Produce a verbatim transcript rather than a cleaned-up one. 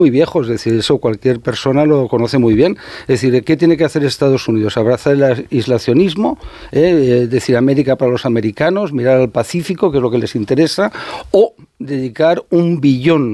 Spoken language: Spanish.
muy viejo, es decir, eso cualquier persona lo conoce muy bien. Es decir, ¿qué tiene que hacer Estados Unidos? Abrazar el aislacionismo, eh, es decir, América para los americanos, mirar al Pacífico, que es lo que les interesa, o dedicar un billón